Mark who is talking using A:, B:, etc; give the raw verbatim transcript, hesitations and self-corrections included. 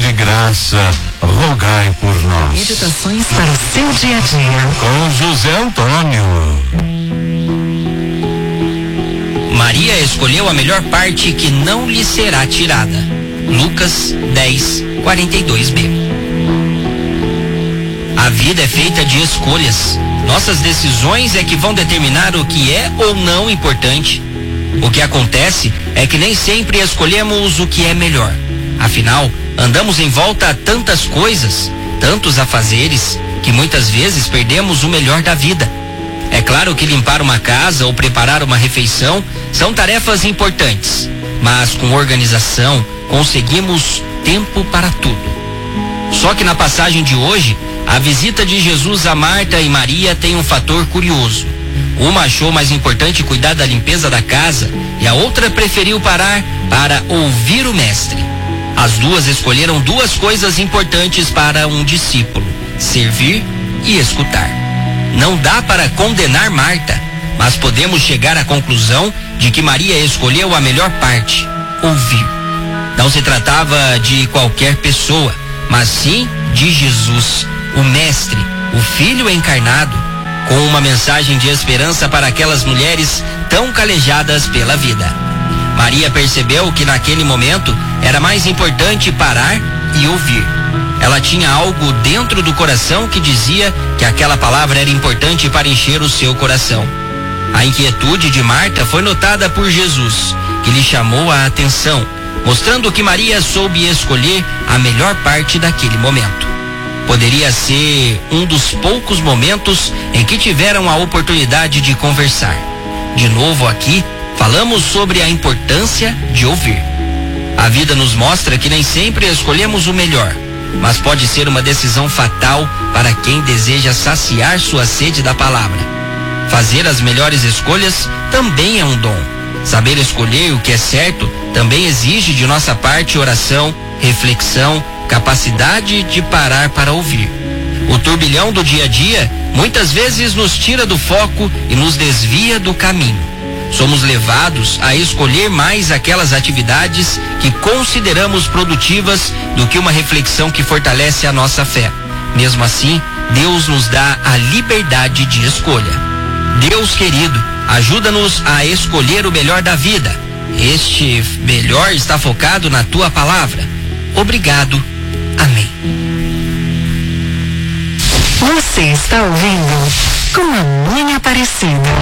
A: de graça, rogai por nós.
B: Meditações para o seu dia a dia.
A: Com José Antônio.
C: Maria escolheu a melhor parte que não lhe será tirada. Lucas dez, quarenta e dois b. A vida é feita de escolhas. Nossas decisões é que vão determinar o que é ou não importante. O que acontece é que nem sempre escolhemos o que é melhor. Afinal, andamos em volta a tantas coisas, tantos afazeres, que muitas vezes perdemos o melhor da vida. É claro que limpar uma casa ou preparar uma refeição são tarefas importantes, mas com organização conseguimos tempo para tudo. Só que na passagem de hoje, a visita de Jesus a Marta e Maria tem um fator curioso. Uma achou mais importante cuidar da limpeza da casa e a outra preferiu parar para ouvir o mestre. As duas escolheram duas coisas importantes para um discípulo: servir e escutar. Não dá para condenar Marta, mas podemos chegar à conclusão de que Maria escolheu a melhor parte: ouvir. Não se tratava de qualquer pessoa, mas sim de Jesus, o Mestre, o Filho encarnado, com uma mensagem de esperança para aquelas mulheres tão calejadas pela vida. Maria percebeu que naquele momento era mais importante parar e ouvir. Ela tinha algo dentro do coração que dizia que aquela palavra era importante para encher o seu coração. A inquietude de Marta foi notada por Jesus, que lhe chamou a atenção, mostrando que Maria soube escolher a melhor parte daquele momento. Poderia ser um dos poucos momentos em que tiveram a oportunidade de conversar. De novo aqui, falamos sobre a importância de ouvir. A vida nos mostra que nem sempre escolhemos o melhor, mas pode ser uma decisão fatal para quem deseja saciar sua sede da palavra. Fazer as melhores escolhas também é um dom. Saber escolher o que é certo também exige de nossa parte oração, reflexão, capacidade de parar para ouvir. O turbilhão do dia a dia muitas vezes nos tira do foco e nos desvia do caminho. Somos levados a escolher mais aquelas atividades que consideramos produtivas do que uma reflexão que fortalece a nossa fé. Mesmo assim, Deus nos dá a liberdade de escolha. Deus querido, ajuda-nos a escolher o melhor da vida. Este melhor está focado na tua palavra. Obrigado. Amém.
B: Você está ouvindo Com a Mãe Aparecida.